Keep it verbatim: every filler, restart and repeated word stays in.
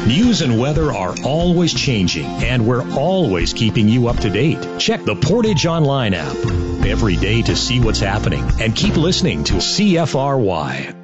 News and weather are always changing, and we're always keeping you up to date. Check the Portage Online app every day to see what's happening, and keep listening to C F R Y.